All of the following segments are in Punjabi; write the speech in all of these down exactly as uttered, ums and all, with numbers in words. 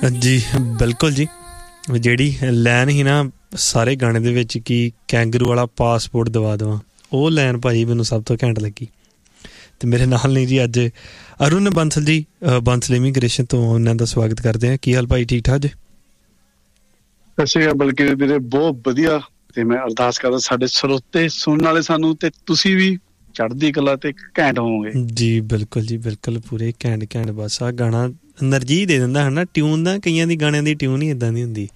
ਜੀ ਬਿਲਕੁਲ ਜੀ, ਜਿਹੜੀ ਲਾਈਨ ਸੀ ਨਾ ਸਾਰੇ ਗਾਣੇ ਦੇ ਵਿੱਚ ਕਿ ਕੈਂਗਰੂ ਵਾਲਾ ਪਾਸਪੋਰਟ ਦਵਾ ਦੇਵਾਂ, ਉਹ ਲਾਈਨ ਭਾਜੀ ਮੈਨੂੰ ਸਭ ਤੋਂ ਘੈਂਟ ਲੱਗੀ। ਅਤੇ ਮੇਰੇ ਨਾਲ ਨਹੀਂ ਜੀ ਅੱਜ ਅਰੁਣ ਬੰਸਲ ਜੀ, ਬੰਸਲ ਇਮੀਗ੍ਰੇਸ਼ਨ ਤੋਂ, ਉਹਨਾਂ ਦਾ ਸਵਾਗਤ ਕਰਦੇ ਹਾਂ। ਕੀ ਹਾਲ ਭਾਈ, ਠੀਕ ਠਾਕ ਜੀ? ਸਤਿ ਸ਼੍ਰੀ ਅਕਾਲ। ਬਲਕਿ ਵੀਰੇ ਬਹੁਤ ਵਧੀਆ, ਤੇ ਮੈਂ ਅਰਦਾਸ ਕਰਦਾ ਸਾਡੇ ਸਰੋਤੇ ਸੁਣਨ ਵਾਲੇ ਸਾਨੂੰ ਤੇ ਤੁਸੀਂ ਵੀ ਚੜ੍ਹਦੀ ਕਲਾ ਤੇ ਘੈਂਟ ਹੋਵੋਗੇ। ਜੀ ਬਿਲਕੁਲ ਜੀ ਬਿਲਕੁਲ, ਪੂਰੇ ਘੈਂਟ ਘੈਂਟ। ਬਸ ਆਹ ਗਾਣਾ ਐਨਰਜੀ ਦੇ ਦਿੰਦਾ ਹੈ ਨਾ, ਟਿਊਨ ਦਾ, ਕਈਆਂ ਦੀ ਗਾਣਿਆਂ ਦੀ ਟਿਊਨ ਹੀ ਇੱਦਾਂ ਦੀ ਹੁੰਦੀ।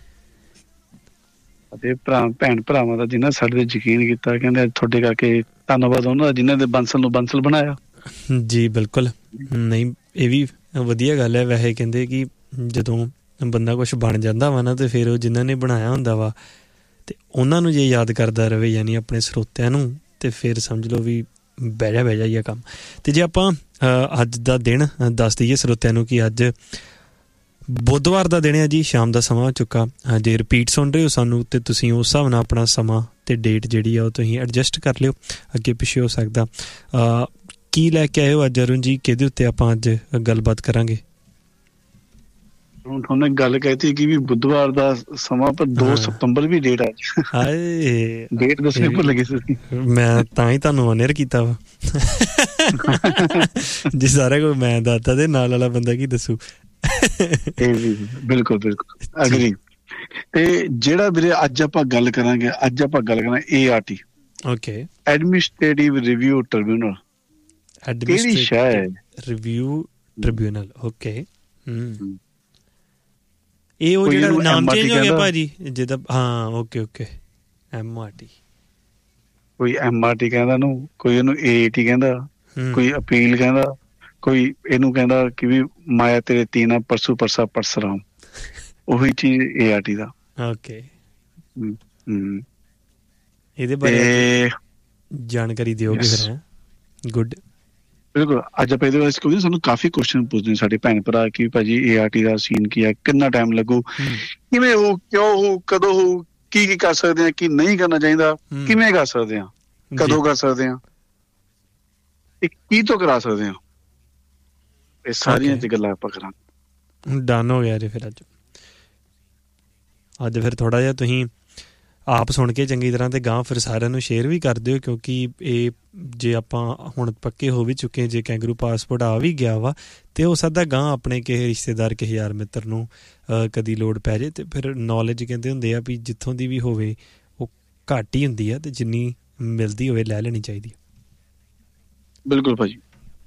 ਅਤੇ ਭਰਾ ਭੈਣ ਭਰਾਵਾਂ ਦਾ ਜਿਨ੍ਹਾਂ ਸਾਡੇ ਤੇ ਯਕੀਨ ਕੀਤਾ, ਕਹਿੰਦੇ ਤੁਹਾਡੇ ਕਰਕੇ ਧੰਨਵਾਦ ਉਹਨਾਂ ਦਾ ਜਿਨ੍ਹਾਂ ਦੇ ਬੰਸਲ ਨੂੰ ਬੰਸਲ ਬਣਾਇਆ। ਜੀ ਬਿਲਕੁਲ, ਨਹੀਂ ਇਹ ਵੀ ਵਧੀਆ ਗੱਲ ਹੈ। ਵੈਸੇ ਕਹਿੰਦੇ ਕਿ ਜਦੋਂ ਬੰਦਾ ਕੁਛ ਬਣ ਜਾਂਦਾ ਵਾ ਨਾ, ਤੇ ਫਿਰ ਉਹ ਜਿਨ੍ਹਾਂ ਨੇ ਬਣਾਇਆ ਹੁੰਦਾ ਵਾ ਤੇ ਉਹਨਾਂ ਨੂੰ ਜੇ ਯਾਦ ਕਰਦਾ ਰਹੇ, ਯਾਨੀ ਆਪਣੇ ਸਰੋਤਿਆਂ ਨੂੰ, ਤੇ ਫਿਰ ਸਮਝ ਲਓ ਵੀ ਬਹਿ ਜਾ ਬਹਿ ਜਾ ਹੀ ਆ ਕੰਮ। ਅਤੇ ਜੇ ਆਪਾਂ ਅੱਜ ਦਾ ਦਿਨ ਦੱਸ ਦਈਏ ਸਰੋਤਿਆਂ ਨੂੰ ਕਿ ਅੱਜ ਬੁੱਧਵਾਰ ਦਾ ਦਿਨ ਹੈ ਜੀ, ਸ਼ਾਮ ਦਾ ਸਮਾਂ ਹੋ ਚੁੱਕਾ। ਜੇ ਰਿਪੀਟ ਸੁਣ ਰਹੇ ਹੋ ਸਾਨੂੰ, ਅਤੇ ਤੁਸੀਂ ਉਸ ਹਿਸਾਬ ਨਾਲ ਆਪਣਾ ਸਮਾਂ ਅਤੇ ਡੇਟ ਜਿਹੜੀ ਆ ਉਹ ਤੁਸੀਂ ਐਡਜਸਟ ਕਰ ਲਿਓ, ਅੱਗੇ ਪਿੱਛੇ ਹੋ ਸਕਦਾ। ਕੀ ਲੈ ਕੇ ਆਏ ਹੋ ਅੱਜ ਅਰੁਣ ਜੀ, ਕਿਹਦੇ ਉੱਤੇ ਆਪਾਂ ਅੱਜ ਗੱਲਬਾਤ ਕਰਾਂਗੇ? ਹੁਣ ਤੁਹਾਨੂੰ ਗੱਲ ਕਹਿਤੀ ਕਿ ਵੀ ਬੁੱਧਵਾਰ ਦਾ ਸਮਾਂ, ਪਰ ਦੋ ਸਤੰਬਰ ਵੀ ਡੇਟ ਅੱਜ। ਹਾਏ, ਡੇਟ ਦੱਸਣੀ ਭੁੱਲ ਗਏ ਸੀ। ਮੈਂ ਤਾਂ ਹੀ ਤੁਹਾਨੂੰ ਅਨੇਅਰ ਕੀਤਾ ਵਾ। ਜੇ ਸਾਰਾ ਕੁਝ ਮੈਂ ਦੱਸਦਾ ਤੇ ਨਾਲ ਵਾਲਾ ਬੰਦਾ ਕੀ ਦੱਸੂ? ਬਿਲਕੁਲ ਬਿਲਕੁਲ ਅਗਰੀ। ਤੇ ਜਿਹੜਾ ਵੀਰੇ ਅੱਜ ਆਪਾਂ ਗੱਲ ਕਰਾਂਗੇ, ਅੱਜ ਆਪਾਂ ਗੱਲ ਕਰਾਂਗੇ A R T, okay, administrative review tribunal. ਕਿਹੜੀ ਸ਼ੈ ਹੈ? Review tribunal, okay. ਹਮ ਇਹ ਉਹ ਜਿਹੜਾ ਨਾਮ ਚੇਂਜ ਹੋ ਗਿਆ ਭਾਜੀ ਜਿਹਦਾ? ਹਾਂ, okay okay, M R T. ਕੋਈ ਐਮ ਆਰ ਟੀ ਕਹਿੰਦਾ ਨੂੰ, ਕੋਈ ਇਹਨੂੰ ਏ ਏ ਟੀ ਕਹਿੰਦਾ, ਕੋਈ ਅਪੀਲ ਕਹਿੰਦਾ, ਕੋਈ ਇਹਨੂੰ ਕਹਿੰਦਾ ਕਿ ਵੀ ਮਾਇਆ ਤੇਰੇ ਤੀਨਾ ਪਰਸੂ ਪਰਸਾ ਪਰਸਰਾਮ। ਉਹੀ ਚੀਜ਼ A R T the. Okay, ਹਮ ਇਹਦੇ ਬਾਰੇ ਜਾਣਕਾਰੀ ਦਿਓਗੇ ਫਿਰ? ਗੁੱਡ, ਬਿਲਕੁਲ। ਅੱਜ ਆਪਾਂ ਇਹਦੇ ਬਾਰੇ ਕਿਉਂਕਿ ਸਾਨੂੰ ਕਾਫੀ ਕੁਐਸਚਨ ਪੁੱਛਦੇ ਨੇ ਸਾਡੇ ਭੈਣ ਭਰਾ ਕਿ ਭਾਜੀ A R T the scene ਕੀ ਹੈ, ਕਿੰਨਾ ਟਾਈਮ ਲੱਗੂ, ਕਿਵੇਂ ਹੋ, ਕਿਉਂ ਹੋ, ਕਦੋਂ ਹੋ, ਕੀ ਕੀ ਕਰ ਸਕਦੇ ਹਾਂ, ਕੀ ਨਹੀਂ ਕਰਨਾ ਚਾਹੀਦਾ, ਕਿਵੇਂ ਕਰ ਸਕਦੇ ਹਾਂ, ਕਦੋਂ ਕਰ ਸਕਦੇ ਹਾਂ, ਇਹ ਕੀ ਤੋਂ ਕਰਾ ਸਕਦੇ ਹਾਂ, ਇਹ ਸਾਰੀਆਂ ਚ ਗੱਲਾਂ ਆਪਾਂ ਕਰਾਂਗੇ। ਡਨ ਹੋ ਗਿਆ ਜੀ ਫਿਰ ਅੱਜ। ਅੱਜ ਫਿਰ ਥੋੜ੍ਹਾ ਜਿਹਾ ਤੁਸੀਂ ਆਪ ਸੁਣ ਕੇ ਚੰਗੀ ਤਰ੍ਹਾਂ ਅਤੇ ਗਾਂਹ ਫਿਰ ਸਾਰਿਆਂ ਨੂੰ ਸ਼ੇਅਰ ਵੀ ਕਰ ਦਿਓ, ਕਿਉਂਕਿ ਇਹ ਜੇ ਆਪਾਂ ਹੁਣ ਪੱਕੇ ਹੋ ਵੀ ਚੁੱਕੇ, ਜੇ ਕੈਂਗਰੂ ਪਾਸਪੋਰਟ ਆ ਵੀ ਗਿਆ ਵਾ, ਅਤੇ ਹੋ ਸਕਦਾ ਗਾਂਹ ਆਪਣੇ ਕਿਸੇ ਰਿਸ਼ਤੇਦਾਰ, ਕਿਸੇ ਯਾਰ ਮਿੱਤਰ ਨੂੰ ਕਦੀ ਲੋੜ ਪੈ ਜਾਏ, ਅਤੇ ਫਿਰ ਨੌਲੇਜ ਕਹਿੰਦੇ ਹੁੰਦੇ ਆ ਵੀ ਜਿੱਥੋਂ ਦੀ ਵੀ ਹੋਵੇ ਉਹ ਘੱਟ ਹੀ ਹੁੰਦੀ ਆ, ਅਤੇ ਜਿੰਨੀ ਮਿਲਦੀ ਹੋਵੇ ਲੈ ਲੈਣੀ ਚਾਹੀਦੀ। ਬਿਲਕੁਲ ਭਾਜੀ।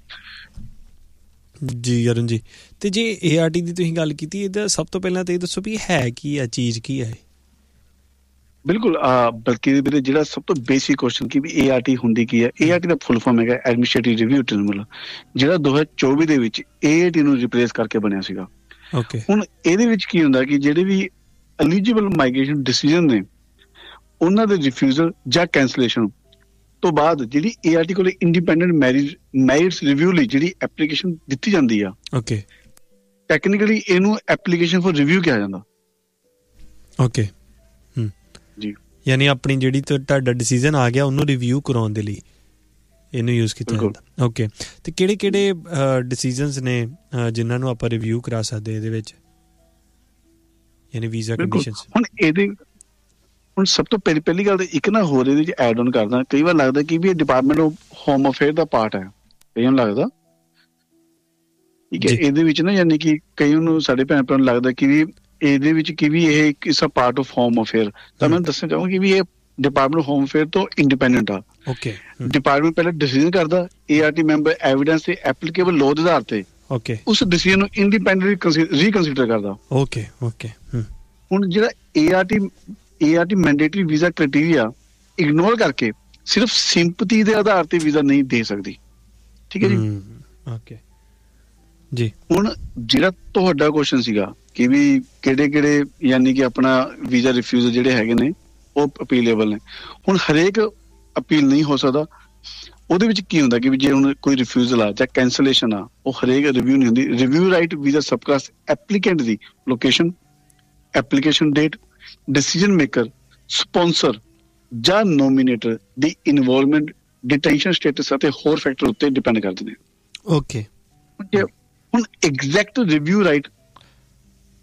ਜੀ ਅਰੁਣ ਜੀ, ਅਤੇ ਜੇ ਏ ਆਰ ਟੀ ਦੀ ਤੁਸੀਂ ਗੱਲ ਕੀਤੀ, ਇਹਦਾ ਸਭ ਤੋਂ ਪਹਿਲਾਂ ਤਾਂ ਇਹ ਦੱਸੋ ਵੀ ਹੈ ਕੀ ਆ, ਚੀਜ਼ ਕੀ ਹੈ? ਬਿਲਕੁਲ, ਬਲਕਿ ਵੀਰੇ ਜਿਹੜਾ ਸਭ ਤੋਂ ਬੇਸਿਕ ਕੁਐਸਚਨ ਕਿ ਵੀ ਏ ਆਰ ਟੀ ਹੁੰਦੀ ਕੀ ਹੈ, A R T the full form ਹੈਗਾ ਐਡਮਿਨਿਸਟ੍ਰੇਟਿਵ ਰਿਵਿਊ ਟ੍ਰਿਬਿਊਨਲ, ਜਿਹੜਾ ਦੋ ਹਜ਼ਾਰ ਚੌਵੀ ਦੇ ਵਿੱਚ ਏ ਆਰ ਟੀ ਨੂੰ ਰਿਪਲੇਸ ਕਰਕੇ ਬਣਿਆ ਸੀਗਾ। ਓਕੇ, ਹੁਣ ਇਹਦੇ ਵਿੱਚ ਕੀ ਹੁੰਦਾ ਕਿ ਜਿਹੜੇ ਵੀ ਐਲੀਜੀਬਲ ਮਾਈਗ੍ਰੇਸ਼ਨ ਡਿਸੀਜਨ ਨੇ, ਉਹਨਾਂ ਦੇ ਰਿਫਿਊਜ਼ਲ ਜਾਂ ਕੈਂਸਲੇਸ਼ਨ ਤੋਂ ਬਾਅਦ ਜਿਹੜੀ ਏ ਆਰ ਟੀ ਕੋਲ ਇੰਡੀਪੈਂਡੈਂਟ ਮੈਰਿਜ ਮੈਰਿਟਸ ਰਿਵਿਊ ਲਈ ਜਿਹੜੀ ਐਪਲੀਕੇਸ਼ਨ ਦਿੱਤੀ ਜਾਂਦੀ ਆ, ਓਕੇ, ਟੈਕਨੀਕਲੀ ਇਹਨੂੰ ਐਪਲੀਕੇਸ਼ਨ ਫॉर ਰਿਵਿਊ ਕਿਹਾ ਜਾਂਦਾ। ਓਕੇ ਜੀ, ਯਾਨੀ ਆਪਣੀ ਜਿਹੜੀ ਤੁਹਾਡਾ ਡਿਸੀਜ਼ਨ ਆ ਗਿਆ ਉਹਨੂੰ ਰਿਵਿਊ ਕਰਾਉਣ ਦੇ ਲਈ ਇਹਨੂੰ ਯੂਜ਼ ਕੀਤਾ ਜਾਂਦਾ। ਓਕੇ, ਅਤੇ ਕਿਹੜੇ ਕਿਹੜੇ ਡਿਸੀਜ਼ਨਸ ਨੇ ਜਿਨ੍ਹਾਂ ਨੂੰ ਆਪਾਂ ਰਿਵਿਊ ਕਰਾ ਸਕਦੇ ਇਹਦੇ ਵਿੱਚ, ਯਾਨੀ ਵੀਜ਼ਾ ਕੰਡੀਸ਼ਨਸ? ਹੁਣ ਇਹਦੇ ਹੁਣ ਸਭ ਤੋਂ ਪਹਿਲੀ ਪਹਿਲੀ ਗੱਲ ਤਾਂ ਇੱਕ ਨਾ ਹੋਰ ਇਹਦੇ ਵਿੱਚ ਐਡ ਔਨ ਕਰਦਾ, ਕਈ ਵਾਰ ਲੱਗਦਾ ਕਿ ਵੀ ਇਹ department of home affair the part ਹੈ, ਕਈਆਂ ਨੂੰ ਲੱਗਦਾ, ਠੀਕ ਹੈ। ਇਹਦੇ ਵਿੱਚ ਨਾ ਯਾਨੀ ਕਿ ਕਈਆਂ ਨੂੰ ਸਾਡੇ ਭੈਣ ਭਰਾ ਨੂੰ ਲੱਗਦਾ ਕਿ ਵੀ ਇਹਦੇ ਵਿੱਚ ਕਿ ਵੀ ਇਹ ਇਸ a part of home affair, ਤਾਂ ਮੈਂ ਦੱਸਣਾ ਚਾਹੂੰਗਾ ਕਿ ਵੀ ਇਹ ਡਿਪਾਰਟਮੈਂਟ ਹੋਮ ਅਫੇਅਰ ਤੋਂ ਇੰਡੀਪੈਂਡੈਂਟ ਆ। ਓਕੇ, ਡਿਪਾਰਟਮੈਂਟ ਪਹਿਲਾਂ ਡਿਸੀਜ਼ਨ ਕਰਦਾ, A R T member evidence ਤੇ ਐਪਲੀਕੇਬਲ ਲਾਅ ਦੇ ਆਧਾਰ ਤੇ ਓਕੇ ਉਸ ਡਿਸੀਜ਼ਨ ਨੂੰ ਇੰਡੀਪੈਂਡੈਂਟਲੀ ਰੀਕਨਸੀਡਰ ਕਰਦਾ। ਓਕੇ ਓਕੇ ਹੁਣ ਜਿਹੜਾ A R T A R T mandatory visa criteria ignore ਕਰਕੇ ਸਿਰਫ ਸਿੰਪਥੀ ਦੇ ਆਧਾਰ ਤੇ ਵੀਜ਼ਾ ਨਹੀਂ ਦੇ ਸਕਦੀ, ਠੀਕ ਹੈ ਜੀ। ਓਕੇ ਜੀ, ਹੁਣ ਜਿਹੜਾ ਤੁਹਾਡਾ ਕੁਐਸਚਨ ਸੀਗਾ ਕਿ ਵੀ ਕਿਹੜੇ ਕਿਹੜੇ ਯਾਨੀ ਕਿ ਆਪਣਾ ਵੀਜ਼ਾ ਰਿਫਿਊਜ਼ਲ ਜਿਹੜੇ ਹੈਗੇ ਨੇ ਉਹ ਅਪੀਲੇਬਲ ਨੇ, ਹੁਣ ਹਰੇਕ ਅਪੀਲ ਨਹੀਂ ਹੋ ਸਕਦਾ। ਉਹਦੇ ਵਿੱਚ ਕੀ ਹੁੰਦਾ ਕਿ ਵੀ ਜੇ ਹੁਣ ਕੋਈ ਰਿਫਿਊਜ਼ਲ ਆ ਜਾਂ ਕੈਂਸਲੇਸ਼ਨ ਆ, ਉਹ ਹਰੇਕ ਰਿਵਿਊ ਨਹੀਂ ਹੁੰਦੀ। ਰਿਵਿਊ ਰਾਈਟ ਵੀਜ਼ਾ ਸਬਕਲਾਸ ਐਪਲੀਕੈਂਟ ਦੀ location, application date, decision maker, sponsor ਜਾਂ ਨੋਮੀਨੇਟਰ ਦੀ ਇਨਵੋਲਵਮੈਂਟ, ਡਿਟੈਂਸ਼ਨ ਸਟੇਟਸ ਅਤੇ ਹੋਰ ਫੈਕਟਰ ਉੱਤੇ ਡਿਪੈਂਡ ਕਰਦੇ ਨੇ। ਓਕੇ, ਹੁਣ ਐਗਜ਼ੈਕਟ ਰਿਵਿਊ ਰਾਈਟ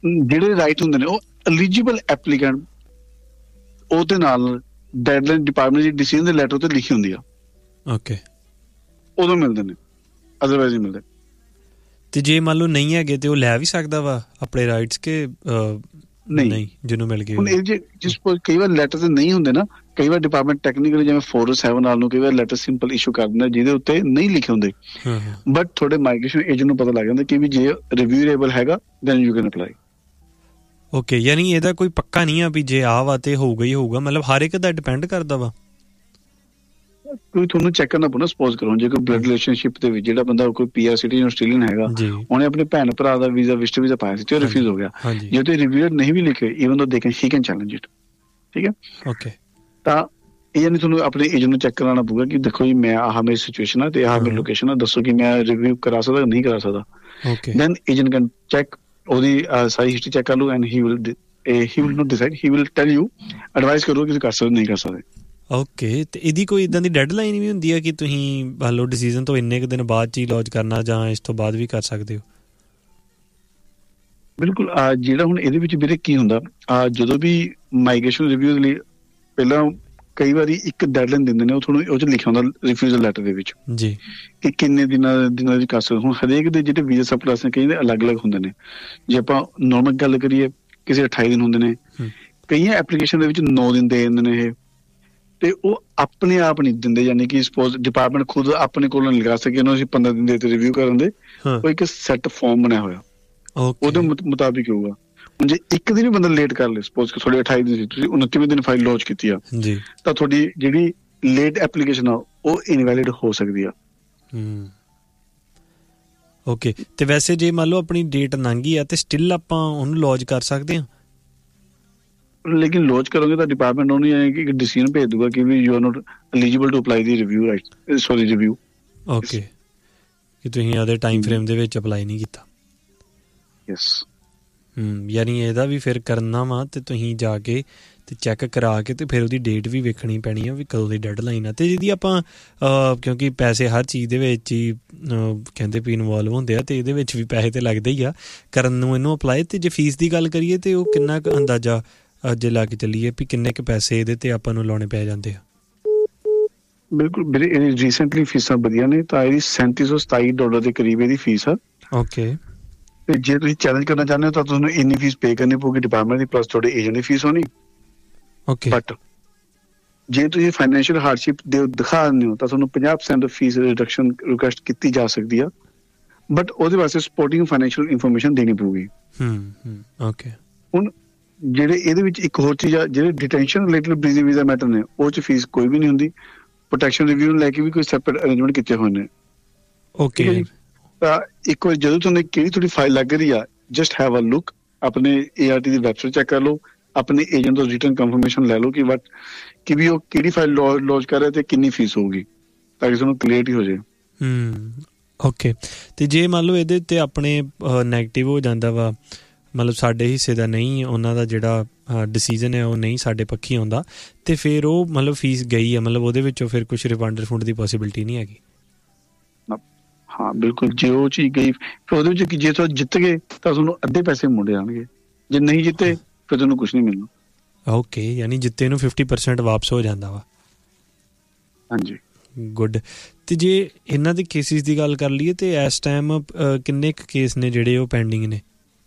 ਜਿਹੜੇ ਰਾਈਟ ਹੁੰਦੇ ਨੇ ਉਹ ਐਲੀਜੀਬਲ ਐਪਲੀਕੈਂਟ ਉਹਦੇ ਨਾਲ ਡੈਡਲਾਈਨ ਡਿਪਾਰਟਮੈਂਟ ਦੀ ਡਿਸੀਜਨ ਦੇ ਲੈਟਰ ਤੇ ਲਿਖੀ ਹੁੰਦੀ ਆ। ਓਕੇ, ਉਦੋਂ ਮਿਲਦੇ ਨੇ, ਅਦਰਵਾਈਜ਼ ਨਹੀਂ ਮਿਲਦੇ। ਤੇ ਜੇ ਮੰਨ ਲਓ ਨਹੀਂ ਹੈਗੇ ਤੇ ਉਹ ਲੈ ਵੀ ਸਕਦਾ ਵਾ ਆਪਣੇ ਰਾਈਟਸ ਕਿ ਨਹੀਂ ਜਿਹਨੂੰ ਮਿਲ ਗਏ? ਹੁਣ ਇਹ ਜੇ ਜਿਸ ਕਈ ਵਾਰ ਲੈਟਰ ਤੇ ਨਹੀਂ ਹੁੰਦੇ ਨਾ, ਕਈ ਵਾਰ ਡਿਪਾਰਟਮੈਂਟ ਟੈਕਨੀਕਲੀ ਜਿਵੇਂ ਫੋਰ ਸੈਵਨ ਨਾਲ ਨੂੰ ਕਈ ਵਾਰ ਲੈਟਰ ਸਿੰਪਲ ਇਸ਼ੂ ਕਰ ਦਿੰਦਾ ਜਿਹਦੇ ਉੱਤੇ ਨਹੀਂ ਲਿਖੇ ਹੁੰਦੇ, ਬਟ ਤੁਹਾਡੇ ਮਾਈਗ੍ਰੇਸ਼ਨ ਏਜੰਟ ਨੂੰ ਪਤਾ ਲੱਗ ਜਾਂਦਾ ਕਿ ਵੀ ਜੇ ਰਿਵਿਊਏਬਲ ਹੈਗਾ then you can apply. Okay, ਯਾਨੀ ਇਹਦਾ ਕੋਈ ਪੱਕਾ ਨਹੀਂ ਆ ਵੀ ਜੇ ਆ ਵਾ ਤੇ ਹੋਊਗਾ ਹੀ ਹੋਊਗਾ, ਮਤਲਬ ਹਰ ਇੱਕ ਦਾ ਡਿਪੈਂਡ ਕਰਦਾ ਵਾ। ਕੋਈ ਤੁਹਾਨੂੰ ਚੈੱਕ ਕਰਨਾ ਪਊ ਨਾ, ਸਪੋਜ਼ ਕਰੋ ਜੇ ਕੋਈ ਬਲੱਡ ਰਿਲੇਸ਼ਨਸ਼ਿਪ ਦੇ ਵਿੱਚ ਜਿਹੜਾ ਬੰਦਾ ਕੋਈ ਪੀ ਆਰ ਸਿਟੀਜ਼ਨ ਆਸਟ੍ਰੇਲੀਅਨ ਹੈਗਾ, ਉਹਨੇ ਆਪਣੇ ਭੈਣ ਭਰਾ ਦਾ ਵੀਜ਼ਾ ਵਿਜ਼ਟਰ ਵੀਜ਼ਾ ਪਾਇਆ ਸੀ ਤੇ ਉਹ ਰਿਫਿਊਜ਼ ਹੋ ਗਿਆ, ਜੇ ਉਹਤੇ ਰਿਵਿਊਅਰ ਨਹੀਂ ਵੀ ਲਿਖੇ ਈਵਨ ਦੋ they can he can challenge it. ਠੀਕ ਹੈ, ਓਕੇ। ਤਾਂ ਇਹ ਨਹੀਂ ਤੁਹਾਨੂੰ ਆਪਣੇ ਏਜੰਟ ਨੂੰ ਚੈੱਕ ਕਰਾਉਣਾ ਪਊਗਾ ਕਿ ਦੇਖੋ ਜੀ ਮੈਂ ਆਹ ਮੇਰੀ ਸਿਚੁਏਸ਼ਨ ਆ ਤੇ ਆਹ ਮੇਰੀ ਲੋਕੇਸ਼ਨ ਆ, ਦੱਸੋ ਕਿ ਮੈਂ ਰਿਵਿਊ ਕਰਾ ਸਕਦਾ ਨਹੀਂ ਕਰਾ ਸਕਦਾ। ਦੈਨ ਏਜੰਟ ਕੈਨ ਚੈੱਕ, ਉਹਦੀ ਸਾਰੀ ਹਿਸਟਰੀ ਚੈੱਕ ਕਰ ਲਓ and he will he will not decide, he will tell you, advice ਕਰੋ ਕਿ ਕਰ ਸਕਦੇ ਨਹੀਂ ਕਰ ਸਕਦੇ। ਓਕੇ, ਤੇ ਇਹਦੀ ਕੋਈ ਇੱਦਾਂ ਦੀ ਡੈਡਲਾਈਨ ਵੀ ਹੁੰਦੀ ਹੈ ਕਿ ਤੁਸੀਂ ਮੰਨ ਲਓ ਡਿਸੀਜ਼ਨ ਤੋਂ ਇੰਨੇ ਕੁ ਦਿਨ ਬਾਅਦ 'ਚ ਹੀ ਲੌਂਚ ਕਰਨਾ ਜਾਂ ਇਸ ਤੋਂ ਬਾਅਦ ਵੀ ਕਰ ਸਕਦੇ ਹੋ? ਬਿਲਕੁਲ। ਜਿਹੜਾ ਹੁਣ ਇਹਦੇ ਵਿੱਚ ਵੀਰੇ ਕੀ ਹੁੰਦਾ, ਜਦੋਂ ਵੀ ਮਾਈਗ੍ਰੇਸ਼ਨ ਰਿਵਿਊ ਲਈ ਪਹਿਲਾਂ ਕਈ ਵਾਰੀ ਇੱਕ ਡੈਡਲਾਈਨ ਦਿੰਦੇ ਨੇ, ਉਹ ਤੁਹਾਨੂੰ ਉਹ 'ਚ ਲਿਖਿਆ ਹੁੰਦਾ ਰਿਫਿਊਜ਼ਲ ਲੈਟਰ ਦੇ ਵਿੱਚ ਜੀ ਕਿ ਕਿੰਨੇ ਦਿਨਾਂ ਦਿਨਾਂ ਵਿੱਚ ਕਰ ਸਕਦੇ। ਹੁਣ ਹਰੇਕ ਦੇ ਜਿਹੜੇ ਵੀਜ਼ਾ ਸਪਲਾਈਸ ਨੇ ਕਈ ਦੇ ਅਲੱਗ ਅਲੱਗ ਹੁੰਦੇ ਨੇ। ਜੇ ਆਪਾਂ ਨੋਰਮਲ ਗੱਲ ਕਰੀਏ ਕਿਸੇ ਅਠਾਈ ਦਿਨ ਹੁੰਦੇ ਨੇ, ਕਈਆਂ ਐਪਲੀਕੇਸ਼ਨ ਦੇ ਵਿੱਚ ਨੌ ਦਿਨ ਦੇ ਦਿੰਦੇ ਨੇ ਇਹ, ਤੇ ਉਹ ਆਪਣੇ ਆਪ ਨਹੀਂ ਦਿੰਦੇ, ਯਾਨੀ ਕਿ ਸਪੋਜ਼ ਡਿਪਾਰਟਮੈਂਟ ਖੁਦ ਆਪਣੇ ਕੋਲੋਂ ਲਗਾ ਸਕੇ ਉਹਨੂੰ ਅਸੀਂ ਪੰਦਰਾਂ ਦਿਨ ਦੇ ਤੇ ਰਿਵਿਊ ਕਰਨ ਦੇ, ਉਹ ਇੱਕ ਸੈੱਟ ਫਾਰਮ ਬਣਿਆ ਹੋਇਆ ਉਹਦੇ ਮੁਤਾਬਿਕ ਹੋਊਗਾ। ਹੁਣ ਜੇ ਇੱਕ ਦਿਨ ਵੀ ਬੰਦਾ ਲੇਟ ਕਰ ਲੇ, ਸਪੋਜ਼ ਕਿ ਤੁਹਾਡੇ ਅਠਾਈ ਦਿਨ ਸੀ, ਤੁਸੀਂ ਉਨੱਤੀਵੇਂ ਦਿਨ ਫਾਈਲ ਲੌਂਚ ਕੀਤੀ ਆ ਜੀ, ਤਾਂ ਤੁਹਾਡੀ ਜਿਹੜੀ ਲੇਟ ਐਪਲੀਕੇਸ਼ਨ ਆ ਉਹ ਇਨਵੈਲਿਡ ਹੋ ਸਕਦੀ ਆ। ਓਕੇ, ਤੇ ਵੈਸੇ ਜੇ ਮੰਨ ਲਓ ਆਪਣੀ ਡੇਟ ਲੰਘ ਗਈ ਆ ਤੇ ਸਟਿਲ ਆਪਾਂ ਉਹਨੂੰ ਲੌਂਚ ਕਰ ਸਕਦੇ ਹਾਂ? ਲੇਕਿਨ ਲੌਂਚ ਕਰੋਗੇ ਤਾਂ ਡਿਪਾਰਟਮੈਂਟ ਉਹਨੂੰ ਇੱਕ ਡਿਸੀਜਨ ਭੇਜ ਦੂਗਾ ਕਿ ਵੀ you are not eligible to apply the review right sorry review. Okay, ਕਿ ਤੁਸੀਂ ਉਹਦੇ ਟਾਈਮ ਫਰੇਮ ਦੇ ਵਿੱਚ ਅਪਲਾਈ ਨਹੀਂ ਕੀਤਾ। ਯੈਸ। ਹੂੰ, ਯਾਨੀ ਇਹਦਾ ਵੀ ਫਿਰ ਕਰਨਾ ਵਾ ਤੇ ਤੁਸੀਂ ਜਾ ਕੇ ਤੇ ਚੈੱਕ ਕਰਾ ਕੇ ਤੇ ਫਿਰ ਉਹਦੀ ਡੇਟ ਵੀ ਵੇਖਣੀ ਪੈਣੀ ਆ ਵੀ ਕਦੋਂ ਦੀ ਡੈਡਲਾਈਨ ਆ। ਤੇ ਜਿਹਦੀ ਆਪਾਂ ਕਿਉਂਕਿ ਪੈਸੇ ਹਰ ਚੀਜ਼ ਦੇ ਵਿੱਚ ਹੀ ਕਹਿੰਦੇ ਵੀ ਇਨਵੋਲਵ ਹੁੰਦੇ ਆ, ਤੇ ਇਹਦੇ ਵਿੱਚ ਵੀ ਪੈਸੇ ਤੇ ਲੱਗਦੇ ਹੀ ਆ ਕਰਨ ਨੂੰ ਇਹਨੂੰ ਅਪਲਾਈ। ਤੇ ਜੇ ਫੀਸ ਦੀ ਗੱਲ ਕਰੀਏ ਤੇ ਉਹ ਕਿੰਨਾ ਕੁ ਅੰਦਾਜ਼ਾ ਜੇ ਲਾ ਕੇ ਚੱਲੀਏ ਵੀ ਕਿੰਨੇ ਕੁ ਪੈਸੇ ਇਹਦੇ ਤੇ ਆਪਾਂ ਨੂੰ ਲਾਉਣੇ ਪੈ ਜਾਂਦੇ ਆ? ਬਿਲਕੁਲ ਵੀਰੇ, ਇਹਦੀ ਰੀਸੈਂਟਲੀ ਫੀਸਾਂ ਵਧੀਆ ਨੇ, ਤਾਂ ਇਹਦੀ ਸੈਂਤੀ ਸੌ ਸਤਾਈ ਡਾਲਰ ਦੇ ਕਰੀਬ ਇਹਦੀ ਫੀਸ ਆ। ਓਕੇ, ਤੇ ਜੇ ਤੁਸੀਂ ਚੈਲੰਜ ਕਰਨਾ ਚਾਹੁੰਦੇ ਹੋ ਤਾਂ ਤੁਹਾਨੂੰ ਇੰਨੀ ਫੀਸ ਪੇ ਕਰਨੀ ਪਊਗੀ ਡਿਪਾਰਟਮੈਂਟ ਦੀ, ਪਲੱਸ ਤੁਹਾਡੇ ਏਜੰਟ ਦੀ ਫੀਸ ਹੋਣੀ। ਓਕੇ, ਬਟ ਜੇ ਤੁਸੀਂ ਫਾਈਨੈਂਸ਼ੀਅਲ ਹਾਰਡਸ਼ਿਪ ਦੇ ਦਿਖਾ ਦਿੰਦੇ ਹੋ ਤਾਂ ਤੁਹਾਨੂੰ ਪੰਜਾਹ ਪਰਸੈਂਟ ਫੀਸ ਰਿਡਕਸ਼ਨ ਰਿਕੁਐਸਟ ਕੀਤੀ ਜਾ ਸਕਦੀ ਆ, ਬਟ ਉਹਦੇ ਵਾਸਤੇ ਸਪੋਰਟਿੰਗ ਫਾਈਨੈਂਸ਼ੀਅਲ ਇਨਫੋਰਮੇਸ਼ਨ ਦੇਣੀ ਪਊਗੀ। ਹੂੰ, ਓਕੇ। ਹੁਣ ਜਿਹੜੇ ਇਹਦੇ ਵਿੱਚ ਇੱਕ ਹੋਰ ਚੀਜ਼ ਆ, ਜਿਹੜੇ ਡਿਟੈਂਸ਼ਨ ਰਿਲੇਟਡ ਬ੍ਰੀਜ਼ੀ ਵੀਜ਼ਾ ਮੈਟਰ ਨੇ ਉਹ 'ਚ ਫੀਸ ਕੋਈ ਵੀ ਨਹੀਂ ਹੁੰਦੀ। ਪ੍ਰੋਟੈਕਸ਼ਨ ਰਿਵਿਊ ਨੂੰ ਲੈ ਕੇ ਵੀ ਕੋਈ ਸੈਪਰੇਟ ਅਰੇਂਜਮੈਂਟ ਕੀਤੇ ਹੋਏ ਨੇ। ਓਕੇ, ਤਾਂ ਇੱਕ ਵਾਰ ਜਦੋਂ ਤੁਹਾਨੂੰ ਕਿਹੜੀ ਤੁਹਾਡੀ ਫਾਈਲ ਲੱਗ ਰਹੀ ਆ, ਜਸਟ ਹੈਵ ਅ ਲੁੱਕ, ਆਪਣੇ A R T the website check ਕਰ ਲਓ, ਆਪਣੇ ਏਜੰਟ ਤੋਂ ਰਿਟਨ ਕਨਫਰਮੇਸ਼ਨ ਲੈ ਲਓ ਕਿ ਵਟ ਕਿ ਵੀ ਉਹ ਕਿਹੜੀ ਫਾਈਲ ਲੌਂਚ ਕਰ ਰਿਹਾ ਤੇ ਕਿੰਨੀ ਫੀਸ ਹੋਊਗੀ, ਤਾਂ ਕਿ ਤੁਹਾਨੂੰ ਕਲੀਅਰਟੀ ਹੋ ਜਾਏ। ਹੂੰ, ਓਕੇ। ਤੇ ਜੇ ਮੰਨ ਲਓ ਇਹਦੇ ਉੱਤੇ ਆਪਣੇ ਨੈਗੇਟਿਵ ਹੋ ਜਾਂਦਾ ਵਾ, ਮਤਲਬ ਸਾਡੇ ਹਿੱਸੇ ਦਾ ਨਹੀਂ, ਉਹਨਾਂ ਦਾ ਜਿਹੜਾ ਡਿਸੀਜ਼ਨ ਹੈ ਉਹ ਨਹੀਂ ਸਾਡੇ ਪੱਖੀ ਆਉਂਦਾ, ਤੇ ਫਿਰ ਉਹ ਮਤਲਬ ਫੀਸ ਗਈ ਆ, ਮਤਲਬ ਉਹਦੇ ਵਿੱਚੋਂ ਫਿਰ ਕੁਛ ਰਿਫੰਡ ਰਿਫੰਡ ਦੀ ਪੋਸੀਬਿਲਿਟੀ ਨਹੀਂ ਹੈਗੀ? ਹਾਂ ਬਿਲਕੁਲ, ਜੇ ਉਹ ਚੀਜ਼ ਗਈ ਫਿਰ ਉਹਦੇ ਵਿੱਚ ਜੇ ਤੁਸੀਂ ਜਿੱਤ ਗਏ ਤਾਂ ਤੁਹਾਨੂੰ ਅੱਧੇ ਪੈਸੇ ਮੁੜ ਜਾਣਗੇ, ਜੇ ਨਹੀਂ ਜਿੱਤੇ ਫਿਰ ਤੁਹਾਨੂੰ ਕੁਛ ਨਹੀਂ ਮਿਲਣਾ। ਓਕੇ, ਯਾਨੀ ਜਿੱਤੇ ਨੂੰ ਫਿਫਟੀ ਪਰਸੈਂਟ ਵਾਪਸ ਹੋ ਜਾਂਦਾ ਵਾ। ਹਾਂਜੀ, ਗੁੱਡ। ਤੇ ਜੇ ਇਹਨਾਂ ਦੇ ਕੇਸਿਸ ਦੀ ਗੱਲ ਕਰ ਲਈਏ ਤੇ ਇਸ ਟਾਈਮ ਕਿੰਨੇ ਕੁ ਕੇਸ ਨੇ ਜਿਹੜੇ ਉਹ ਪੈਂਡਿੰਗ ਨੇ?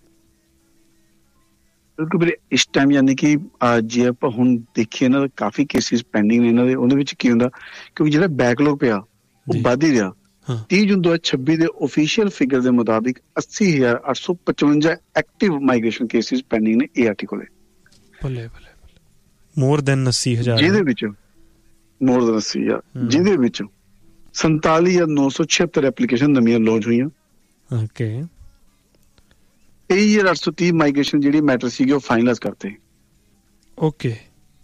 ਬਿਲਕੁਲ ਵੀਰੇ, ਇਸ ਟਾਈਮ ਯਾਨੀ ਕਿ ਜੇ ਆਪਾਂ ਹੁਣ ਦੇਖੀਏ ਇਹਨਾਂ ਦਾ ਕਾਫੀ ਕੇਸਿਸ ਪੈਂਡਿੰਗ ਨੇ ਇਹਨਾਂ ਦੇ। ਉਹਦੇ ਵਿੱਚ ਕੀ ਹੁੰਦਾ, ਕਿਉਂਕਿ ਜਿਹੜਾ ਬੈਕਲੌਗ ਪਿਆ ਉਹ ਵੱਧ ਹੀ ਰਿਹਾ। ਤੀਹ ਜੂਨ ਦੋ ਹਜ਼ਾਰ ਛੱਬੀ ਦੇ ਓਫੀਸ਼ੀਅਲ ਫਿਗਰ ਦੇ ਮੁਤਾਬਿਕ ਅੱਸੀ ਹਜ਼ਾਰ ਅੱਠ ਸੌ ਪਚਵੰਜਾ ਐਕਟਿਵ ਮਾਈਗ੍ਰੇਸ਼ਨ ਕੇਸਿਸ ਪੈਂਡਿੰਗ ਨੇ ਏ ਆਰ ਟੀ ਕੋਲੇ। ਬੱਲੇ ਬੱਲੇ, ਮੋਰ ਦੈਨ ਅੱਸੀ ਹਜ਼ਾਰ, ਜਿਹਦੇ ਵਿੱਚ ਮੋਰ ਦੈਨ ਅੱਸੀ ਹਜ਼ਾਰ ਜਿਹਦੇ ਵਿੱਚ ਸੰਤਾਲੀ ਹਜ਼ਾਰ ਨੌ ਸੌ ਛਿਹੱਤਰ ਐਪਲੀਕੇਸ਼ਨ ਨਵੀਆਂ ਲਾਂਚ ਹੋਈਆਂ। ਓਕੇ, ਤੇਈ ਹਜ਼ਾਰ ਅੱਠ ਸੌ ਤੀਹ ਮਾਈਗ੍ਰੇਸ਼ਨ ਜਿਹੜੀ ਮੈਟਰ ਸੀਗੇ ਉਹ ਫਾਈਨਲਾਈਜ਼ ਕਰਤੇ। ਓਕੇ,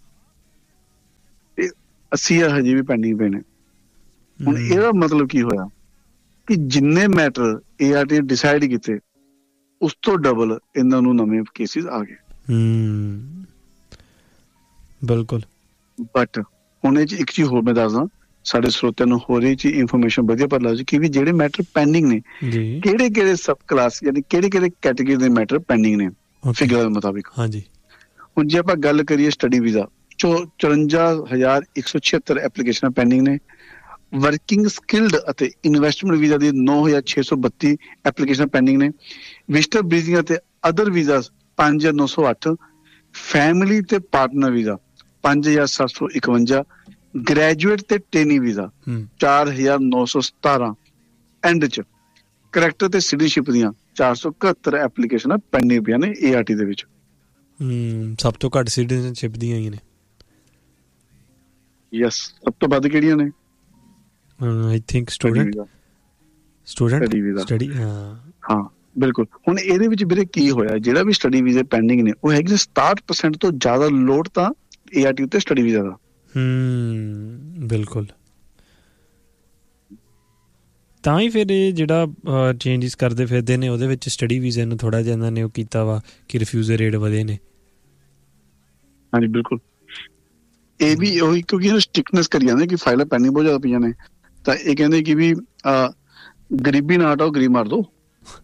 ਅੱਸੀ ਹਜ਼ਾਰ ਹਜੇ ਵੀ ਪੈਂਡਿੰਗ ਪਏ ਨੇ। ਹੁਣ ਇਹਦਾ ਮਤਲਬ ਕੀ ਹੋਇਆ ਕਿ ਜਿੰਨੇ matter A R T decide ਕੀਤੇ ਉਸ ਤੋਂ ਡਬਲ ਇਹਨਾਂ ਨੂੰ ਨਵੇਂ ਕੇਸਿਸ ਆ ਗਏ। ਹੂੰ, ਬਿਲਕੁਲ। ਬਟ ਹੁਣ ਇਹ 'ਚ ਇੱਕ ਚੀਜ਼ ਹੋਰ ਮੈਂ ਦੱਸਦਾ, ਸਾਡੇ ਸਰੋਤਿਆਂ ਨੂੰ ਹੋਰ ਇਹ ਚੀਜ਼ ਇਨਫੋਰਮੇਸ਼ਨ ਵਧੀਆ ਪਤਾ ਲੱਗ ਜਾਏ ਕਿ ਵੀ ਜਿਹੜੇ ਮੈਟਰ ਪੈਂਡਿੰਗ ਨੇ ਕਿਹੜੇ ਕਿਹੜੇ ਸਬ ਕਲਾਸ ਯਾਨੀ ਕਿਹੜੇ ਕਿਹੜੇ ਕੈਟੇਗਰੀ ਦੇ ਮੈਟਰ ਪੈਂਡਿੰਗ ਨੇ। ਫਿਗਰਾਂ ਦੇ ਮੁਤਾਬਿਕ। ਹਾਂਜੀ। ਹੁਣ ਜੇ ਆਪਾਂ ਗੱਲ ਕਰੀਏ ਸਟੱਡੀ ਵੀਜ਼ਾ, ਚੋ ਚੁਰੰਜਾ ਹਜ਼ਾਰ ਇੱਕ ਸੌ ਛਿਹੱਤਰ ਐਪਲੀਕੇਸ਼ਨਾਂ ਪੈਂਡਿੰਗ ਨੇ। ਵਰਕਿੰਗ ਸਕਿਲਡ ਅਤੇ ਇਨਵੈਸਟਮੈਂਟ ਵੀਜ਼ਾ ਦੀ ਨੌ ਹਜ਼ਾਰ ਛੇ ਸੌ ਬੱਤੀ ਐਪਲੀਕੇਸ਼ਨਾਂ ਪੈਂਡਿੰਗ ਨੇ। ਵਿਜ਼ਟਰ ਬ੍ਰੀਜ਼ਿੰਗ ਅਤੇ ਅਦਰ ਵੀਜ਼ਾ ਪੰਜ ਹਜ਼ਾਰ ਨੌ ਸੌ ਅੱਠ। ਫੈਮਿਲੀ ਤੇ ਪਾਰਟਨਰ ਵੀਜ਼ਾ ਪੰਜ ਹਜ਼ਾਰ ਸੱਤ ਸੌ ਇਕਵੰਜਾ। ਗ੍ਰੈਜੂਏਟ ਤੇ ਟ੍ਰੇਨੀ ਵੀਜ਼ਾ ਚਾਰ ਹਜ਼ਾਰ ਨੌ ਸੌ ਸਤਾਰਾਂ। ਐਂਡ ਚ ਕਰੈਕਟਰ ਤੇ ਸਿਟੀਜ਼ਨਸ਼ਿਪ ਦੀਆਂ ਚਾਰ ਸੌ ਇਕਹੱਤਰ ਐਪਲੀਕੇਸ਼ਨਾਂ ਪੈਂਡਿੰਗ ਪਈਆਂ ਨੇ ਏ ਆਰ ਟੀ ਦੇ ਵਿੱਚ। ਹਮ ਸਭ ਤੋਂ ਘੱਟ ਸਿਟੀਜ਼ਨਸ਼ਿਪ ਦੀਆਂ ਹੀ ਨੇ। ਯੈਸ, ਸਭ ਤੋਂ ਵੱਧ ਕਿਹੜੀਆਂ ਨੇ? I think student student study. ਹਾਂ ਹਾਂ ਬਿਲਕੁਲ। ਹੁਣ ਇਹਦੇ ਵਿੱਚ ਵੀਰੇ ਕੀ ਹੋਇਆ, ਜਿਹੜਾ ਵੀ ਸਟੱਡੀ ਵੀਜ਼ੇ ਪੈਂਡਿੰਗ ਨੇ ਉਹ ਹੈਗੇ ਸਤਾਹਠ ਪਰਸੈਂਟ ਤੋਂ ਜ਼ਿਆਦਾ ਲੋਡ ਤਾਂ ਏ ਆਰ ਟੀ ਉੱਤੇ ਸਟੱਡੀ ਵੀਜ਼ਾ ਦਾ। ਹਮ ਬਿਲਕੁਲ। ਤਾਂ ਹੀ ਫਿਰ ਇਹ ਜਿਹੜਾ ਚੇਂਜਿਸ ਕਰਦੇ ਫਿਰਦੇ ਨੇ ਉਹਦੇ ਵਿੱਚ ਸਟੱਡੀ ਵੀਜ਼ੇ ਨੂੰ ਥੋੜ੍ਹਾ ਜਿਹਾ ਇਹਨਾਂ ਨੇ ਉਹ ਕੀਤਾ ਵਾ ਕਿ ਰਿਫਿਊਜ਼ਲ ਰੇਟ ਵਧੇ ਨੇ। ਹਾਂਜੀ ਬਿਲਕੁਲ। ਇਹ ਵੀ ਉਹੀ ਕਿਉਂਕਿ ਇਹਨੂੰ ਸਟ੍ਰਿਕਨੈਸ ਕਰੀ ਜਾਂਦੇ ਕਿ ਫਾਈਲਾਂ ਪੈਂਡਿੰਗ ਬਹੁਤ ਜ਼ਿਆਦਾ ਪਈਆਂ ਨੇ, ਤਾਂ ਇਹ ਕਹਿੰਦੇ ਕਿ ਵੀ ਗਰੀਬੀ ਨਾ ਹਟਾਓ, ਗਰੀਬ ਮਾਰ ਦੋ।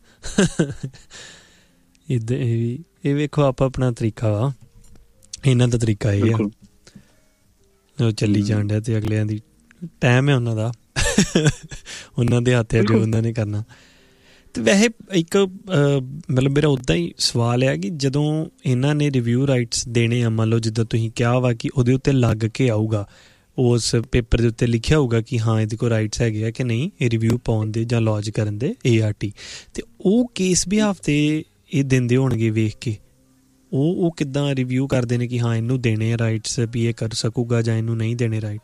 ਇੱਦਾਂ ਇਹ ਵੀ ਇਹ ਵੇਖੋ ਆਪਾਂ ਆਪਣਾ ਤਰੀਕਾ ਵਾ, ਇਹਨਾਂ ਦਾ ਤਰੀਕਾ ਇਹ ਆ ਉਹ ਚੱਲੀ ਜਾਣ ਡਿਆ ਤੇ ਅਗਲਿਆਂ ਦੀ ਟਾਈਮ ਹੈ ਉਹਨਾਂ ਦਾ, ਉਹਨਾਂ ਦੇ ਹੱਥ ਹੈ ਜੋ ਉਹਨਾਂ ਨੇ ਕਰਨਾ। ਅਤੇ ਵੈਸੇ ਇੱਕ ਮਤਲਬ ਮੇਰਾ ਉੱਦਾਂ ਹੀ ਸਵਾਲ ਆ ਕਿ ਜਦੋਂ ਇਹਨਾਂ ਨੇ ਰਿਵਿਊ ਰਾਈਟਸ ਦੇਣੇ ਆ, ਮੰਨ ਲਓ ਜਿੱਦਾਂ ਤੁਸੀਂ ਕਿਹਾ ਵਾ ਕਿ ਉਹਦੇ ਉੱਤੇ ਲੱਗ ਕੇ ਆਊਗਾ, ਉਸ ਪੇਪਰ ਦੇ ਉੱਤੇ ਲਿਖਿਆ ਹੋਊਗਾ ਕਿ ਹਾਂ ਇਹਦੇ ਕੋਲ ਰਾਈਟਸ ਹੈਗੇ ਆ ਕਿ ਨਹੀਂ ਇਹ ਰਿਵਿਊ ਪਾਉਣ ਦੇ ਜਾਂ ਲੌਜ ਕਰਨ ਦੇ ਏ ਆਰ ਟੀ, ਅਤੇ ਉਹ ਕੇਸ ਬਿਹਾਫ 'ਤੇ ਇਹ ਦਿੰਦੇ ਹੋਣਗੇ ਵੇਖ ਕੇ, ਉਹ ਉਹ ਕਿੱਦਾਂ ਰਿਵਿਊ ਕਰਦੇ ਨੇ ਕਿ ਹਾਂ ਇਹਨੂੰ ਦੇਣੇ ਆ ਰਾਈਟਸ ਵੀ ਇਹ ਕਰ ਸਕੂਗਾ ਜਾਂ ਇਹਨੂੰ ਨਹੀਂ ਦੇਣੇ ਰਾਈਟ?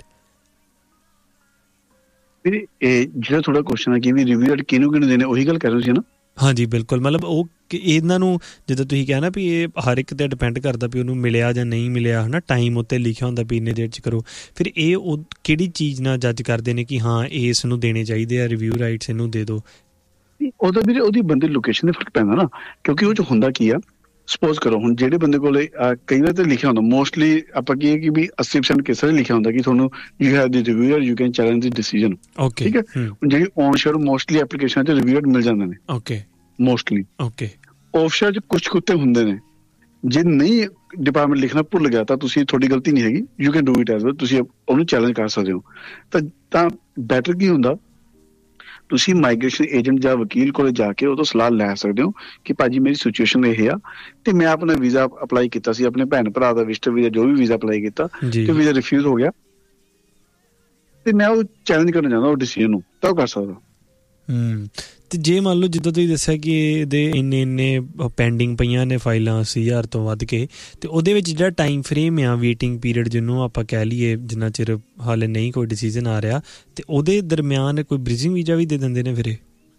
ਵੀਰੇ ਇਹ ਜਿਹੜਾ ਥੋੜਾ ਕੁਐਸਚਨ ਹੈ ਕਿ ਵੀ ਰਿਵਿਊ ਰਾਈਟ ਕਿਹਨੂੰ ਕਿਹਨੂੰ ਦੇਣੇ, ਉਹੀ ਗੱਲ ਕਰ ਰਹੇ ਸੀ ਨਾ? ਹਾਂਜੀ ਬਿਲਕੁਲ। ਮਤਲਬ ਉਹ ਇਹਨਾਂ ਨੂੰ ਜਿੱਦਾਂ ਤੁਸੀਂ ਕਿਹਾ ਨਾ ਵੀ ਇਹ ਹਰ ਇੱਕ 'ਤੇ ਡਿਪੈਂਡ ਕਰਦਾ ਵੀ ਉਹਨੂੰ ਮਿਲਿਆ ਜਾਂ ਨਹੀਂ ਮਿਲਿਆ, ਹੈ ਨਾ, ਟਾਈਮ ਉੱਤੇ ਲਿਖਿਆ ਹੁੰਦਾ ਵੀ ਇੰਨੇ ਦੇਰ 'ਚ ਕਰੋ। ਫਿਰ ਇਹ ਉਹ ਕਿਹੜੀ ਚੀਜ਼ ਨਾਲ ਜੱਜ ਕਰਦੇ ਨੇ ਕਿ ਹਾਂ ਇਸ ਨੂੰ ਦੇਣੇ ਚਾਹੀਦੇ ਆ ਰਿਵਿਊ ਰਾਈਟਸ, ਇਹਨੂੰ ਦੇ ਦਿਓ? ਉਹਦਾ ਵੀਰੇ ਉਹਦੀ ਬੰਦੇ ਲੋਕੇਸ਼ਨ 'ਤੇ ਫਰਕ ਪੈਂਦਾ ਨਾ, ਕਿਉਂਕਿ ਉਹ 'ਚ ਹੁੰਦਾ ਕੀ ਆ, ਸਪੋਜ਼ ਕਰੋ ਹੁਣ ਜਿਹੜੇ ਬੰਦੇ ਕੋਲ ਕਈ ਵਾਰ ਤਾਂ ਲਿਖਿਆ ਹੁੰਦਾ, ਮੋਸਟਲੀ ਆਪਾਂ ਕੀ ਹੈ ਕਿ ਵੀ ਅੱਸੀ ਪਰਸੈਂਟ ਕੇਸਾਂ 'ਚ ਲਿਖਿਆ ਹੁੰਦਾ ਕਿ ਤੁਹਾਨੂੰ you have the ਰਿਵਿਊਅਰ you can challenge the decision. Okay ਠੀਕ ਹੈ। ਹੁਣ ਜਿਹੜੀ ਔਨ ਸ਼ੋਰ ਮੋਸਟਲੀ ਐਪਲੀਕੇਸ਼ਨ 'ਚ ਰਿਵਿਊਅਰ ਮਿਲ ਜਾਂਦੇ ਨੇ। Okay mostly. ਓਕੇ। ਆਫ ਸ਼ੋਰ 'ਚ ਕੁਛ ਕੁੱਤੇ ਹੁੰਦੇ ਨੇ, ਜੇ ਨਹੀਂ ਡਿਪਾਰਟਮੈਂਟ ਲਿਖਣਾ ਭੁੱਲ ਗਿਆ ਤਾਂ ਤੁਸੀਂ ਤੁਹਾਡੀ ਗਲਤੀ ਨਹੀਂ ਹੈਗੀ, you can do it as well, ਤੁਸੀਂ ਉਹਨੂੰ ਚੈਲੰਜ ਕਰ ਸਕਦੇ ਹੋ। ਤਾਂ ਤਾਂ ਬੈਟਰ ਕੀ ਹੁੰਦਾ, ਤੁਸੀਂ ਮਾਈਗ੍ਰੇਸ਼ਨ ਏਜੰਟ ਜਾਂ ਵਕੀਲ ਕੋਲ ਜਾ ਕੇ ਉਹ ਤੋਂ ਸਲਾਹ ਲੈ ਸਕਦੇ ਹੋ ਕਿ ਭਾਜੀ ਮੇਰੀ ਸਿਚੁਏਸ਼ਨ ਇਹ ਆ ਤੇ ਮੈਂ ਆਪਣਾ ਵੀਜ਼ਾ ਅਪਲਾਈ ਕੀਤਾ ਸੀ, ਆਪਣੇ ਭੈਣ ਭਰਾ ਦਾ ਵਿਜ਼ਟਰ ਵੀਜ਼ਾ ਜੋ ਵੀ ਵੀਜ਼ਾ ਅਪਲਾਈ ਕੀਤਾ ਤੇ ਵੀਜ਼ਾ ਰਿਫਿਊਜ਼ ਹੋ ਗਿਆ ਤੇ ਮੈਂ ਉਹ ਚੈਲੰਜ ਕਰਨਾ ਚਾਹੁੰਦਾ ਉਹ ਡਿਸੀਜਨ ਨੂੰ, ਤਾਂ ਉਹ ਕਰ ਸਕਦਾ। ਹੂੰ। ਅਤੇ ਜੇ ਮੰਨ ਲਓ ਜਿੱਦਾਂ ਤੁਸੀਂ ਦੱਸਿਆ ਕਿ ਇਹਦੇ ਇੰਨੇ ਇੰਨੇ ਪੈਂਡਿੰਗ ਪਈਆਂ ਨੇ ਫਾਈਲਾਂ ਅੱਸੀ ਹਜ਼ਾਰ ਤੋਂ ਵੱਧ ਕੇ, ਅਤੇ ਉਹਦੇ ਵਿੱਚ ਜਿਹੜਾ ਟਾਈਮ ਫਰੇਮ ਆ ਵੇਟਿੰਗ ਪੀਰੀਅਡ ਜਿਹਨੂੰ ਆਪਾਂ ਕਹਿ ਲਈਏ ਜਿੰਨਾ ਚਿਰ ਹਾਲੇ ਨਹੀਂ ਕੋਈ ਡਿਸੀਜ਼ਨ ਆ ਰਿਹਾ, ਅਤੇ ਉਹਦੇ ਦਰਮਿਆਨ ਕੋਈ ਬ੍ਰਿਜਿੰਗ ਵੀਜ਼ਾ ਵੀ ਦੇ ਦਿੰਦੇ ਨੇ ਫਿਰ ਇਹ?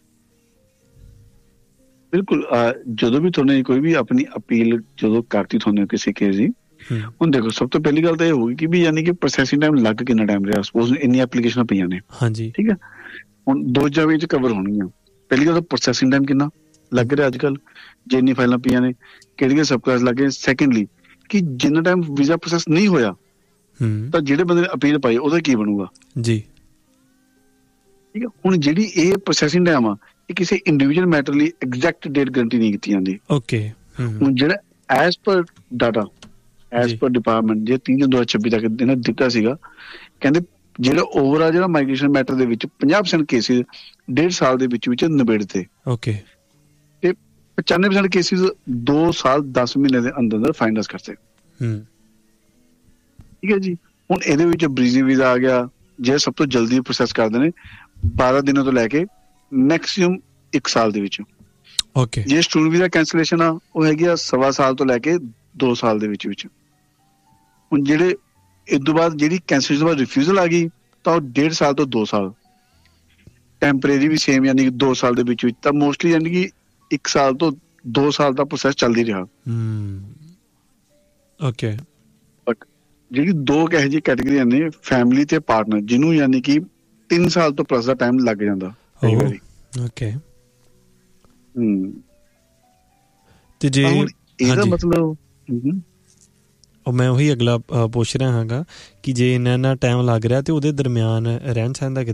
ਬਿਲਕੁਲ। ਜਦੋਂ ਵੀ ਤੁਹਾਨੂੰ ਕੋਈ ਵੀ ਆਪਣੀ ਅਪੀਲ ਜਦੋਂ ਕਰਤੀ ਤੁਹਾਨੂੰ ਕਿਸੇ ਕੇਸ ਦੀ, ਹੁਣ ਦੇਖੋ ਸਭ ਤੋਂ ਪਹਿਲੀ ਗੱਲ ਤਾਂ ਇਹ ਹੋਊਗੀ ਕਿ ਵੀ ਯਾਨੀ ਕਿ ਪ੍ਰੋਸੈਸਿੰਗ ਟਾਈਮ ਲੱਗ ਕਿੰਨਾ ਟਾਈਮ ਰਿਹਾ, ਸਪੋਜ਼ ਇੰਨੀਆਂ ਐਪਲੀਕੇਸ਼ਨਾਂ ਪਈਆਂ ਨੇ। ਹਾਂਜੀ ਠੀਕ ਹੈ। ਹੁਣ ਦੋ ਜਗ੍ਹਾ ਵਿੱਚ ਕਵਰ ਹੋਣਗੀਆਂ। ਪਹਿਲੀ ਗੱਲ ਤਾਂ ਪ੍ਰੋਸੈਸਿੰਗ ਟਾਈਮ ਕਿੰਨਾ ਲੱਗ ਰਿਹਾ ਅੱਜ ਕੱਲ੍ਹ, ਜੇ ਇੰਨੀ ਫਾਈਲਾਂ ਪਈਆਂ ਨੇ ਕਿਹੜੀਆਂ ਸਬ ਕਲਾਸ ਲੱਗ ਗਏ। ਸੈਕਿੰਡਲੀ ਕਿ ਜਿੰਨਾ ਟਾਈਮ ਵੀਜ਼ਾ ਪ੍ਰੋਸੈਸ ਨਹੀਂ ਹੋਇਆ ਤਾਂ ਜਿਹੜੇ ਬੰਦੇ ਨੇ ਅਪੀਲ ਪਾਈ ਉਹਦਾ ਕੀ ਬਣੂਗਾ ਜੀ। ਠੀਕ ਹੈ। ਹੁਣ ਜਿਹੜੀ ਇਹ ਪ੍ਰੋਸੈਸਿੰਗ ਟਾਈਮ ਆ ਇਹ ਕਿਸੇ ਇੰਡੀਵਿਜੂਅਲ ਮੈਟਰ ਲਈ ਐਗਜ਼ੈਕਟ ਡੇਟ ਗਰੰਟੀ ਨਹੀਂ ਕੀਤੀ ਜਾਂਦੀ। ਓਕੇ। ਹੁਣ ਜਿਹੜਾ as per data as per department ਜੇ ਤੀਹ ਜੂਨ ਦੋ ਹਜ਼ਾਰ ਛੱਬੀ ਤੱਕ ਇਹਨਾਂ ਦਿੱਤਾ ਸੀਗਾ, ਕਹਿੰਦੇ ਜਿਹੜਾ ਓਵਰਆਲ ਜਿਹੜਾ ਮਾਈਗ੍ਰੇਸ਼ਨ ਮੈਟਰ ਦੇ ਵਿੱਚ ਪੰਜਾਹ ਪਰਸੈਂਟ ਕੇਸਿਸ ਡੇਢ ਸਾਲ ਦੇ ਵਿੱਚ ਵਿੱਚ ਨਿਬੇੜਤੇ। ਓਕੇ। ਤੇ ਪਚਾਨਵੇਂ ਪਰਸੈਂਟ ਕੇਸਿਸ ਦੋ ਸਾਲ ਦਸ ਮਹੀਨੇ ਦੇ ਅੰਦਰ ਅੰਦਰ ਫਾਈਨਲਾਈਜ਼ ਕਰਤੇ। ਠੀਕ ਹੈ ਜੀ। ਹੁਣ ਇਹਦੇ ਵਿੱਚ ਬ੍ਰੀਜ਼ਿੰਗ ਵੀਜ਼ਾ ਆ ਗਿਆ, ਜਿਹੜਾ ਸਭ ਤੋਂ ਜਲਦੀ ਪ੍ਰੋਸੈਸ ਕਰਦੇ ਨੇ ਬਾਰਾਂ ਦਿਨਾਂ ਤੋਂ ਲੈ ਕੇ ਮੈਕਸੀਮਮ ਇੱਕ ਸਾਲ ਦੇ ਵਿੱਚ। ਓਕੇ। ਜੇ ਸਟੂਡੈਂਟ ਵੀਜ਼ਾ ਕੈਂਸਲੇਸ਼ਨ ਆ ਉਹ ਹੈਗੀ ਆ ਸਵਾ ਸਾਲ ਤੋਂ ਲੈ ਕੇ ਦੋ ਸਾਲ ਦੇ ਵਿੱਚ ਵਿੱਚ। ਹੁਣ ਜਿਹੜੇ ਇਸ ਤੋਂ ਬਾਅਦ ਜਿਹੜੀ ਕੈਂਸਲੇਸ਼ਨ ਤੋਂ ਬਾਅਦ ਰਿਫਿਊਜ਼ਲ ਆ ਗਈ ਤਾਂ ਉਹ ਡੇਢ ਸਾਲ ਤੋਂ ਦੋ ਸਾਲ। ਟੈਂਪਰੇਰੀ ਵੀ ਸੇਮ ਯਾਨੀ ਕਿ ਦੋ ਸਾਲ ਦੇ ਵਿੱਚ ਵਿੱਚ, ਤਾਂ ਮੋਸਟਲੀ ਯਾਨੀ ਕਿ ਇੱਕ ਸਾਲ ਤੋਂ ਦੋ ਸਾਲ ਦਾ ਪ੍ਰੋਸੈਸ ਚੱਲਦੀ ਰਿਹਾ। ਓਕੇ। ਬਟ ਜਿਹੜੀ ਦੋ ਇਹੋ ਜਿਹੀ ਕੈਟੇਗਰੀਆਂ ਨੇ ਫੈਮਿਲੀ ਤੇ ਪਾਰਟਨਰ, ਜਿਹਨੂੰ ਯਾਨੀ ਕਿ ਤਿੰਨ ਸਾਲ ਤੋਂ ਪਲੱਸ ਦਾ ਟਾਈਮ ਲੱਗ ਜਾਂਦਾ ਕਈ ਵਾਰੀ। ਓਕੇ। ਹੂੰ। ਤੇ ਜੇ ਇਹਦਾ ਮਤਲਬ ਉਹ ਮੈਂ ਉਹੀ ਅਗਲਾ ਪੁੱਛ ਰਿਹਾ ਹੈਗਾ ਕਿ ਜੇ ਇੰਨਾ ਇੰਨਾ ਟਾਈਮ ਲੱਗ ਰਿਹਾ ਤੇ ਉਹਦੇ ਦਰਮਿਆਨ ਰਹਿਣ ਸਹਿਣ ਦਾ